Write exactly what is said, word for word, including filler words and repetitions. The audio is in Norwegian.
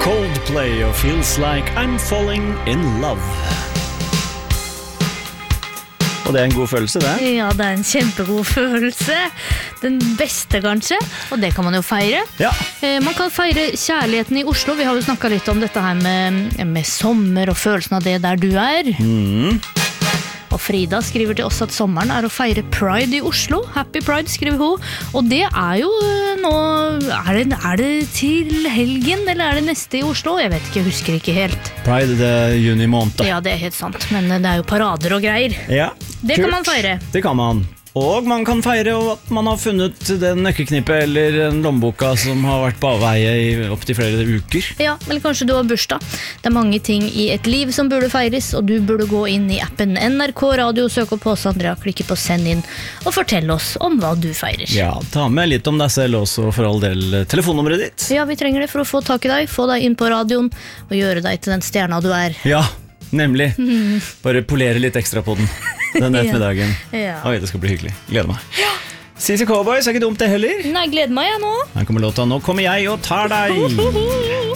Coldplay og Feels Like I'm Falling in Love. Og det er en god følelse, det? Ja, det er en kjempegod følelse. Den beste, kanskje. Og det kan man jo feire. Ja. Man kan feire kjærligheten i Oslo. Vi har jo snakket litt om dette her med, med sommer og følelsen av det der du er. Mm. Og Frida skriver til oss at sommeren er å feire Pride i Oslo. Happy Pride, skriver hun. Og det er jo nå... Er det, er det til helgen, eller er det neste i Oslo? Jeg vet ikke, jeg husker ikke helt. Pride, det er juni måned. Ja, det er helt sant. Men det er jo parader og greier. Ja, det kult. kan man feire. Det kan man. Og man kan feire at man har funnet den nøkkelknippet eller en lommeboka som har vært på avveie i opp til flere uker. Ja, eller kanskje du har bursdag. Det er mange ting i et liv som burde feires, og du burde gå inn i appen N R K Radio, søke på oss Andrea, klikke på send inn, og fortelle oss om hva du feirer. Ja, ta med litt om deg selv også, for all del telefonnummeret ditt. Ja, vi trenger det for å få tak i deg, få deg inn på radioen, og gjøre deg til den stjerna du er. Ja, nemlig. Bare polere litt ekstra på den. Den ettermiddagen. Ja. Oi, det skal bli hyggelig. Gleder meg. Ja. Sisi Cowboys er ikke dumt det heller. Nei, gleder meg jeg nå. Her kommer låta Nå kommer jeg og tar deg.